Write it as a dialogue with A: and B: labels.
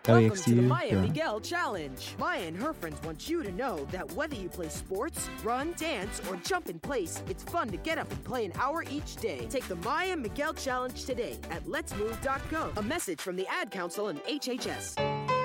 A: Welcome to the
B: LAXU.
A: Maya
B: Go on.
A: Miguel Challenge. Maya and her friends want you to know that whether you play sports, run, dance, or jump in place, it's fun to get up and play an hour each day. Take the Maya Miguel Challenge today at letsmove.go. A message from the Ad Council and HHS.